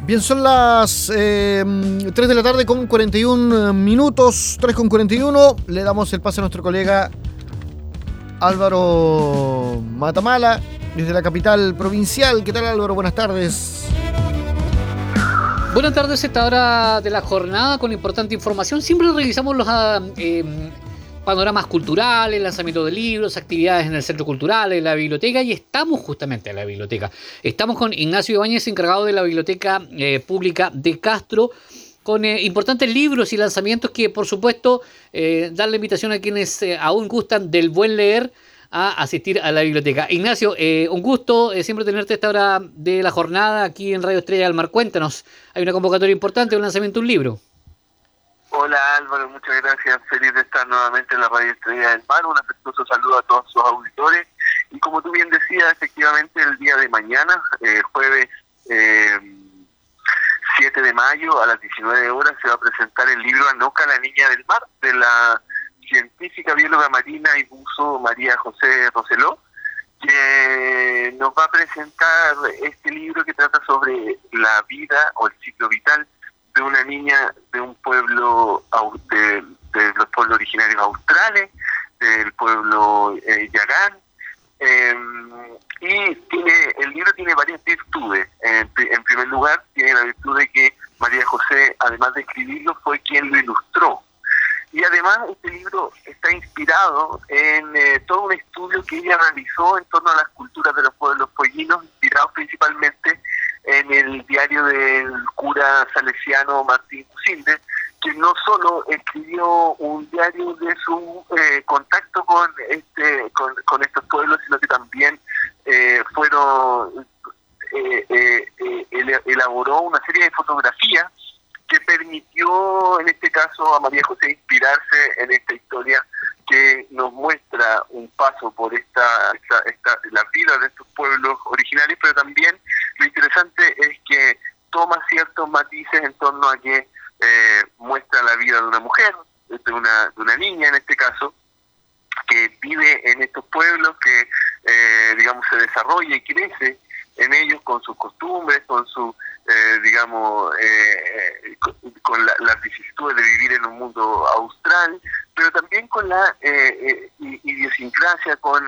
Bien, son las 3 de la tarde con 41 minutos, 3 con 41. Le damos el pase a nuestro colega Álvaro Matamala, desde la capital provincial. ¿Qué tal, Álvaro? Buenas tardes. Buenas tardes, a esta hora de la jornada con importante información. Siempre revisamos los panoramas culturales, lanzamiento de libros, actividades en el Centro Cultural, en la biblioteca, y estamos justamente en la biblioteca. Estamos con Ignacio Ibáñez, encargado de la Biblioteca Pública de Castro, con importantes libros y lanzamientos que, por supuesto, dan la invitación a quienes aún gustan del buen leer a asistir a la biblioteca. Ignacio, un gusto siempre tenerte a esta hora de la jornada aquí en Radio Estrella del Mar. Cuéntanos, hay una convocatoria importante, un lanzamiento de un libro. Hola Álvaro, muchas gracias, feliz de estar nuevamente en la Radio Estrella del Mar, un afectuoso saludo a todos sus auditores, y como tú bien decías, efectivamente el día de mañana, jueves 7 de mayo a las 19 horas se va a presentar el libro Anoka, la niña del mar, de la científica, bióloga marina y buzo María José Roseló, que nos va a presentar este libro que trata sobre la vida o el ciclo vital de una niña de un pueblo, de los pueblos originarios australes, del pueblo Yagán, y el libro tiene varias virtudes. En primer lugar, tiene la virtud de que María José, además de escribirlo, fue quien lo ilustró. Y además este libro está inspirado en todo un estudio que ella realizó en torno a las culturas de los pueblos pollinos, inspirados principalmente en el diario del cura salesiano Martín Cusilde, que no solo escribió un diario de su contacto con estos pueblos, sino que también elaboró una serie de fotografías que permitió, en este caso, a María José inspirarse en esta historia que nos muestra un paso por la vida de estos pueblos originarios, pero también lo interesante es que toma ciertos matices en torno a que muestra la vida de una mujer, de una niña en este caso, que vive en estos pueblos, que se desarrolla y crece en ellos con sus costumbres, con su con las vicisitudes de vivir en un mundo austral, pero también con la idiosincrasia, con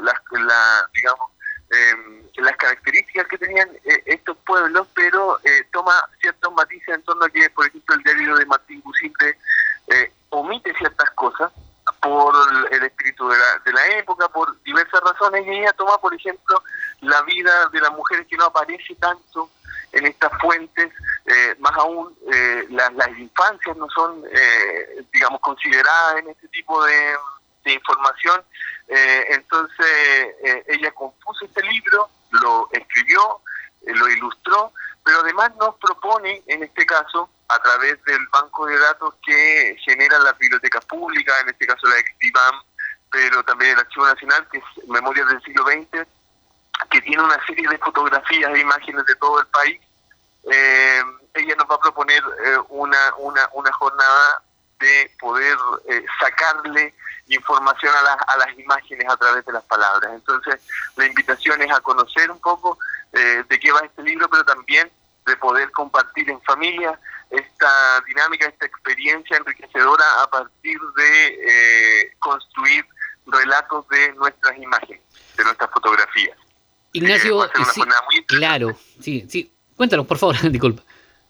las características que tenían estos pueblos, pero toma ciertos matices en torno a que, por ejemplo, el diario de Martín Cusilde omite ciertas cosas por el espíritu de la época, por diversas razones, y ella toma, por ejemplo, la vida de las mujeres que no aparece tanto en estas fuentes, más aún las infancias no son, consideradas en este tipo de información. Entonces ella compuso este libro, lo escribió, lo ilustró, pero además nos propone, en este caso, a través del banco de datos que generan las bibliotecas públicas, en este caso la EXDIVAM, pero también el Archivo Nacional, que es Memorias del Siglo XX, que tiene una serie de fotografías e imágenes de todo el país. Ella nos va a proponer una jornada de poder sacarle información a las imágenes a través de las palabras. Entonces, la invitación es a conocer un poco de qué va este libro, pero también de poder compartir en familia esta dinámica, esta experiencia enriquecedora a partir de construir relatos de nuestras imágenes, de nuestras fotografías. Ignacio, va a ser una jornada muy claro, sí. Cuéntanos, por favor, disculpa.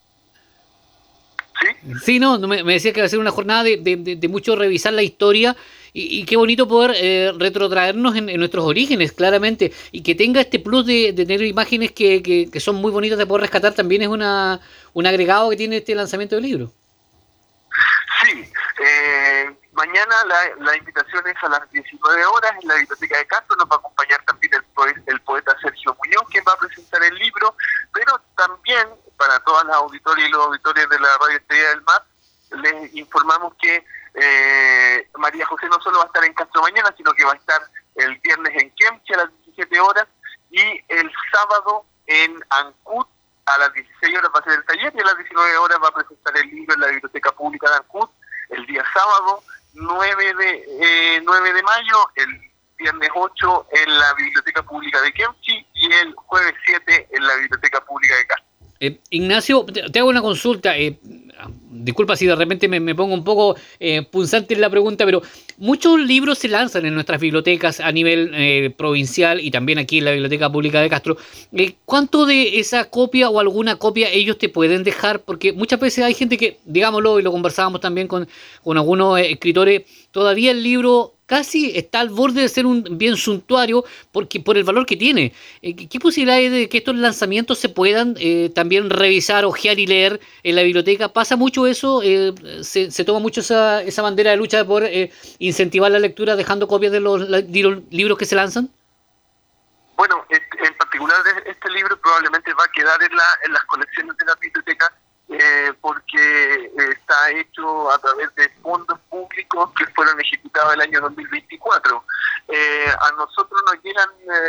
¿Sí? Sí, no, me decía que va a ser una jornada de mucho revisar la historia y qué bonito poder retrotraernos en nuestros orígenes, claramente, y que tenga este plus de tener imágenes que son muy bonitas de poder rescatar, también es un agregado que tiene este lanzamiento del libro. Sí, mañana la invitación es a las 19 horas en la Biblioteca de Castro. Nos va a acompañar también el poeta Sergio Muñoz, quien va a presentar el libro, pero también para todas las auditorias y los auditores de la Radio Estrella del Mar, les informamos que María José no solo va a estar en Castro mañana, sino que va a estar el viernes en Kemchi a las 17 horas y el sábado en Ancud a las 16 horas va a ser el taller, y a las 19 horas va a presentar el libro en la Biblioteca Pública de Ancud el día sábado 9 de mayo, el viernes 8 en la Biblioteca Pública de Kemchi y el jueves 7 en la Biblioteca Pública de Castro. Ignacio, te hago una consulta. Disculpa si de repente me pongo un poco punzante en la pregunta, pero muchos libros se lanzan en nuestras bibliotecas a nivel provincial y también aquí en la Biblioteca Pública de Castro. ¿Cuánto de esa copia o alguna copia ellos te pueden dejar? Porque muchas veces hay gente que, digámoslo, y lo conversábamos también con algunos escritores, todavía el libro casi está al borde de ser un bien suntuario por el valor que tiene. ¿Qué posibilidad hay de que estos lanzamientos se puedan también revisar, ojear y leer en la biblioteca? ¿Pasa mucho eso? ¿Se toma mucho esa bandera de lucha por incentivar la lectura dejando copias de los libros que se lanzan? Bueno, en particular este libro probablemente va a quedar en las colecciones de la biblioteca porque está hecho a través de fondos públicos que fueron ejecutados el año 2024. A nosotros nos llegan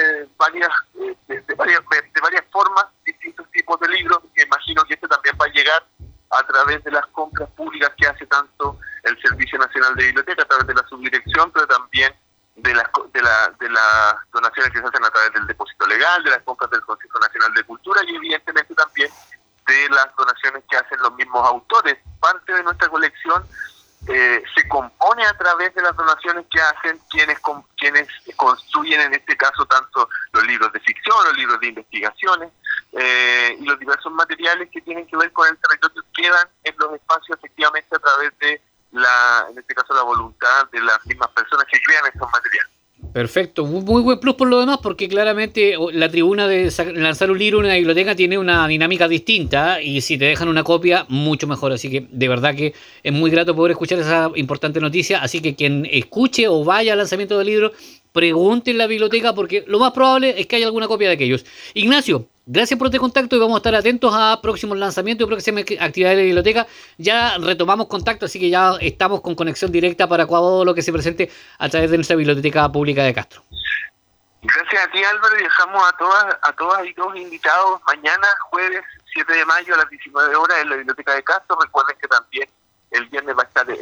de varias formas distintos tipos de libros. Me imagino que este también va a llegar a través de las compras públicas que hace tanto el Servicio Nacional de Biblioteca, a través de la subdirección, pero también de las donaciones que se hacen a través del depósito legal, de las compras del Consejo Nacional de Cultura y evidentemente también de las donaciones que hacen los mismos autores. Parte de nuestra colección se compone a través de las donaciones que hacen quienes construyen, en este caso, tanto los libros de ficción, los libros de investigaciones y los diversos materiales que tienen que ver con el territorio quedan en los espacios efectivamente a través de en este caso, la voluntad de las mismas personas que crean estos materiales. Perfecto, muy buen plus por lo demás, porque claramente la tribuna de lanzar un libro en una biblioteca tiene una dinámica distinta y si te dejan una copia, mucho mejor. Así que de verdad que es muy grato poder escuchar esa importante noticia. Así que quien escuche o vaya al lanzamiento del libro, pregunte en la biblioteca porque lo más probable es que haya alguna copia de aquellos. Ignacio, gracias por este contacto y vamos a estar atentos a próximos lanzamientos y próximas actividades de la biblioteca. Ya retomamos contacto, así que ya estamos con conexión directa para todo lo que se presente a través de nuestra Biblioteca Pública de Castro. Gracias a ti, Álvaro, y dejamos a todas y todos invitados mañana, jueves 7 de mayo a las 19 horas en la Biblioteca de Castro. Recuerden que también el viernes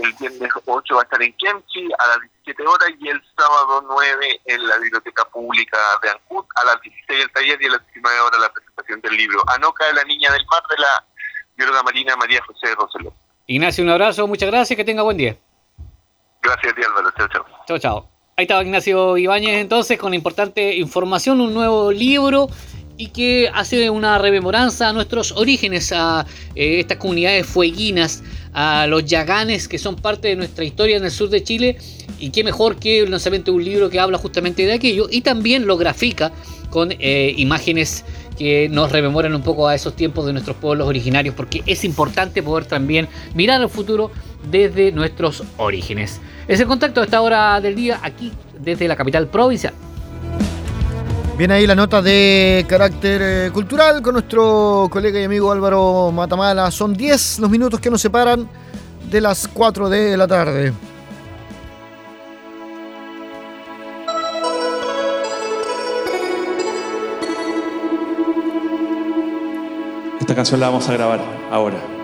8 va a estar en Kemchi a las 17 horas y el sábado 9 en la Biblioteca Pública de Ancud a las 16 el taller y a las 19 horas la presentación del libro Anoka de la Niña del Mar de la bióloga marina María José Roseló. Ignacio, un abrazo, muchas gracias, que tenga buen día. Gracias a ti, Álvaro. Chao, chao. Chao, chao. Ahí estaba Ignacio Ibáñez entonces con importante información, un nuevo libro y que hace una rememoranza a nuestros orígenes, a estas comunidades fueguinas, a los yaganes que son parte de nuestra historia en el sur de Chile, y qué mejor que el lanzamiento de un libro que habla justamente de aquello y también lo grafica con imágenes que nos rememoran un poco a esos tiempos de nuestros pueblos originarios, porque es importante poder también mirar al futuro desde nuestros orígenes. Es el contacto a esta hora del día aquí desde la capital provincial. Bien, ahí la nota de carácter cultural con nuestro colega y amigo Álvaro Matamala. Son 10 los minutos que nos separan de las 4 de la tarde. Esta canción la vamos a grabar ahora.